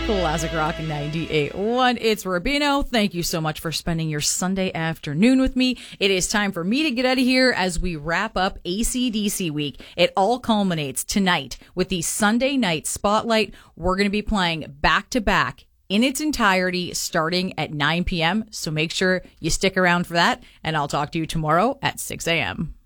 Classic Rock 98.1. It's Rubino. Thank you so much for spending your Sunday afternoon with me. It is time for me to get out of here as we wrap up AC/DC week. It all culminates tonight with the Sunday night spotlight. We're going to be playing back to back in its entirety starting at 9 p.m. So make sure you stick around for that, and I'll talk to you tomorrow at 6 a.m.